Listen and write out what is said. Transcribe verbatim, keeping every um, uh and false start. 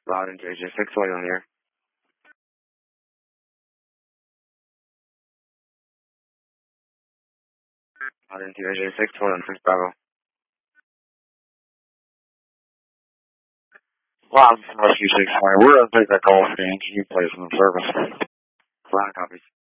Loud and J J six William here. Loud and J J six William, six Bravo. Loud from Rescue six five. We're going to take that call for the Yankee. You place in the service. Loud copies.